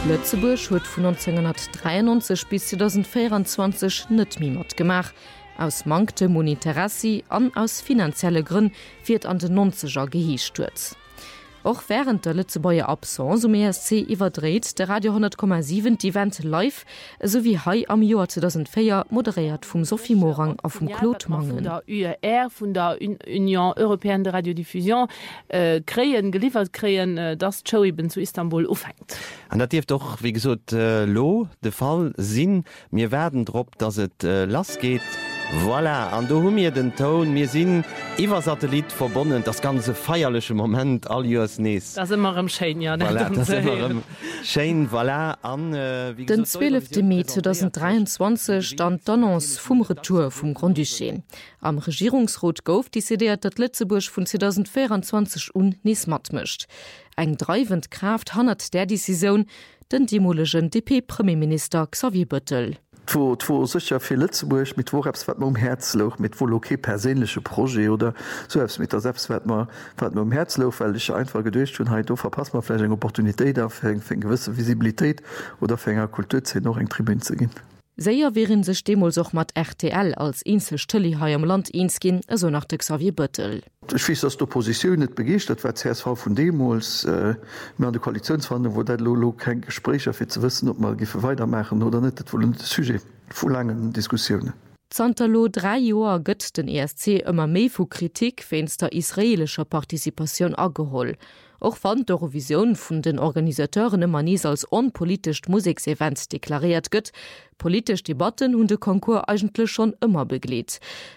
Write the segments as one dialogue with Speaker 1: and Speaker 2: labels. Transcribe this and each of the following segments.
Speaker 1: Lützeburg huet vun 1993 bis 2024 net mimat gemacht. Aus mangte Moniterassi an aus finanzielle Grünn wird an den 90er gehiestürz. Auch während der Lützebauer Absence um ESC überdreht der Radio 10,7 die Event live sowie Hai am Jahr 2004 moderiert vom Sophie Morang auf dem Claude Mangen.
Speaker 2: Von der UER, von der Union Européenne de Radiodiffusion geliefert kreen, dass Show eben zu Istanbul aufhängt.
Speaker 3: Und das dürfte doch, wie gesagt, lo der Fall sein. Wir werden drauf, dass es las geht. Voilà, an du mir den Ton, mir sind über Satellit verbunden, das ganze feierliche Moment, all Jahres nächst.
Speaker 2: Das ist immer im Schein, ja.
Speaker 3: Voilà, das ist immer im Schein, voilà, an, wie
Speaker 1: den 12. Mai 2023 stand d'Annonce vom Retour vom Grand Duché. Am Regierungsrat gouf décidiert, dat Lützeburg von 2024 nies mat mischt. Eng dreivend Kraft hannert der Decision den demolischen DP-Premierminister Xavier Bettel.
Speaker 4: Wo sicher fir Lützeburg mit Worebswert Herzloch mit wo okay persche Projekt oder so mit der Selbstwert Herzloch, weil ich einfach gedurcht hun do verpass man vielleicht eng Opportunität gewisse Visibilität oder fänger Kultur noch eng Tribün zu gehen.
Speaker 1: Säier wären se Stemmol soch mat RTL als Insel Stëlli ha am Land inskin eso nach de Xavier Bëttel.
Speaker 4: Ich fies dass d'Opposition net begecht, dat war CSV vun Demols an de Koalitionsverhandlung, wo dat Lolo kein Gespräch fir ze wissen, ob man gife weitermachen oder net Sujet vu langen Diskussionen.
Speaker 1: Zantalo 3 Joer gëtt den ESC ëmmer méi vu Kritik wennns der israelscher Partizipation ageholl. Och fand d'Eurovision vun den Organisateuren immer nies als onpolitisch Musiksevent deklariert gëtt, politisch Debatten hun de Konkurs eigentlich schon immer begleet.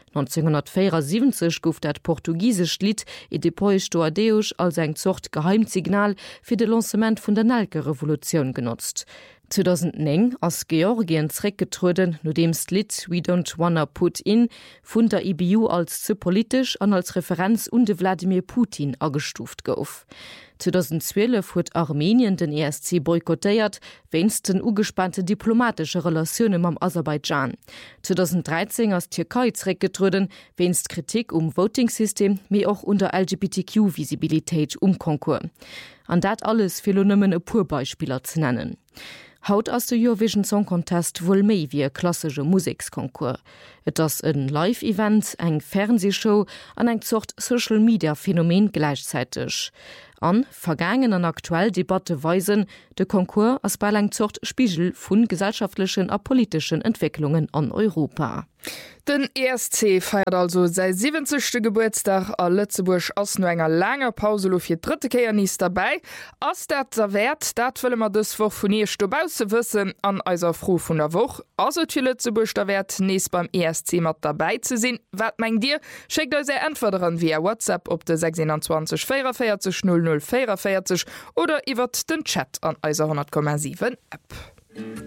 Speaker 1: 1974 gouf dat portugiesisch Lied e Depois do Adeus als eng Zocht Geheimsignal fir de Lancement vun der Nelke-Revolution genutzt. 2009 ass Georgien zreckgetruden, no demst Lied We Don't Wanna Put In vun der IBU als zu politisch an als Referenz unde Wladimir Putin agestuft gouf. 2012 huet Armenien den ESC boykottéiert, wennst den ugespannte diplomatische Relationen mam Aserbaidschan. 2013 ass Türkei zreckgetruden, wennst Kritik Votingsystem mé auch unter LGBTQ-Visibilitéit Konkurs. An dat alles philonymmen e Purbeispieler zu nennen. Haut aus der Eurovision Song Contest wohl méi wie klassische Musikskonkurs. Et ass een Live-Event, eng Fernsehshow an eng Zocht Social-Media-Phänomen gleichzeitig. An vergangen an aktuell Debatte weisen, de Konkurs as bei eng Zocht Spiegel vun gesellschaftlichen a politischen Entwicklungen an Europa.
Speaker 5: Den ESC feiert also sei 70. Geburtstag a Lützeburg ass no enger langer Pauselo fir dritte Keier nies dabei. Ass dat wert, dat wëlle mat dës woch vun ihr Stobause wëssen an eiser Fro vun der Woch. Also fir Lützeburg der Wert nees beim ESC mat dabei ze sinn. Wat meng Dir? Schickt eu se entwederen via WhatsApp op de 26 44 00 44 oder iwwer den Chat an eiser 100,7 App.